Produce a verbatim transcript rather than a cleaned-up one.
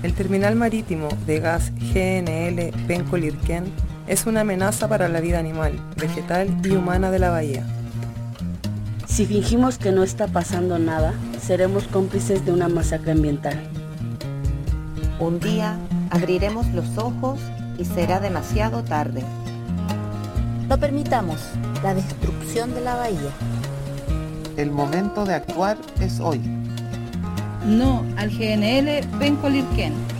El terminal marítimo de gas G N L Penco-Lirquén es una amenaza para la vida animal, vegetal y humana de la bahía. Si fingimos que no está pasando nada, seremos cómplices de una masacre ambiental. Un día abriremos los ojos y será demasiado tarde. No permitamos la destrucción de la bahía. El momento de actuar es hoy. No al G N L Penco-Lirquén.